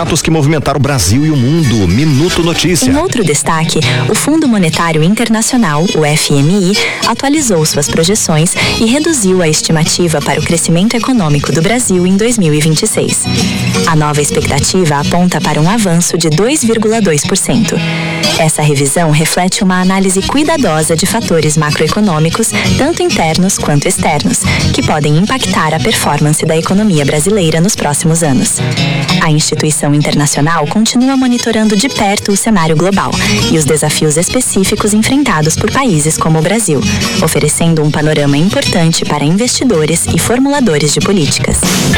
fatos que movimentaram o Brasil e o mundo. Minuto Notícia. Em outro destaque, o Fundo Monetário Internacional, o FMI, atualizou suas projeções e reduziu a estimativa para o crescimento econômico do Brasil em 2026. A nova expectativa aponta para um avanço de 2,2%. Essa revisão reflete uma análise cuidadosa de fatores macroeconômicos, tanto internos quanto externos, que podem impactar a performance da economia brasileira nos próximos anos. A instituição internacional continua monitorando de perto o cenário global e os desafios específicos enfrentados por países como o Brasil, oferecendo um panorama importante para investidores e formuladores de políticas.